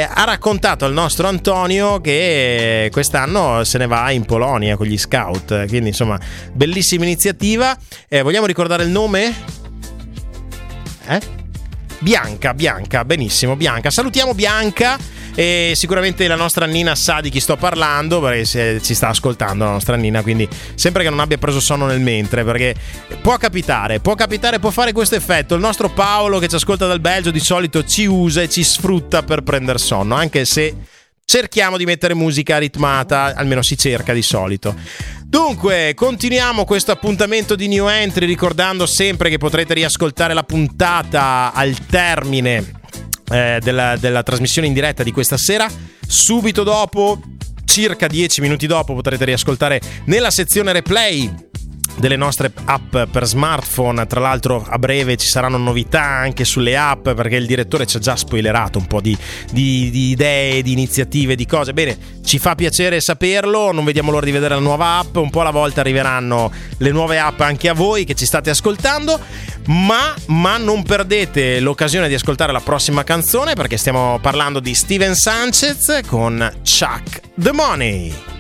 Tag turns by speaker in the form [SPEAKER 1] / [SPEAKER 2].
[SPEAKER 1] ha raccontato al nostro Antonio che quest'anno se ne va in Polonia con gli scout, quindi insomma bellissima iniziativa. Vogliamo ricordare il nome? Bianca, benissimo, Bianca. Salutiamo Bianca e sicuramente la nostra Nina sa di chi sto parlando, perché se ci sta ascoltando la nostra Nina, quindi sempre che non abbia preso sonno nel mentre, perché può capitare, può fare questo effetto. Il nostro Paolo che ci ascolta dal Belgio di solito ci usa e ci sfrutta per prendere sonno, anche se cerchiamo di mettere musica ritmata, almeno si cerca di solito. Dunque, continuiamo questo appuntamento di New Entry, ricordando sempre che potrete riascoltare la puntata al termine della trasmissione in diretta di questa sera. Subito dopo, circa 10 minuti dopo, potrete riascoltare nella sezione replay delle nostre app per smartphone. Tra l'altro a breve ci saranno novità anche sulle app, perché il direttore ci ha già spoilerato un po' di idee, di iniziative, di cose. Bene, ci fa piacere saperlo, non vediamo l'ora di vedere la nuova app. Un po' alla volta arriveranno le nuove app anche a voi che ci state ascoltando, ma non perdete l'occasione di ascoltare la prossima canzone, perché stiamo parlando di Steven Sanchez con Chuck the Money.